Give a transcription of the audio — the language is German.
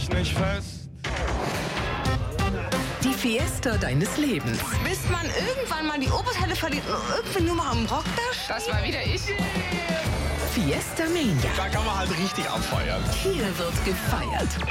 mich nicht fest. Die Fiesta deines Lebens. Bis man irgendwann mal die Oberteile verliert und irgendwie nur mal am Rock da steht. Das war wieder ich. Fiesta Mania. Da kann man halt richtig abfeiern. Hier wird gefeiert.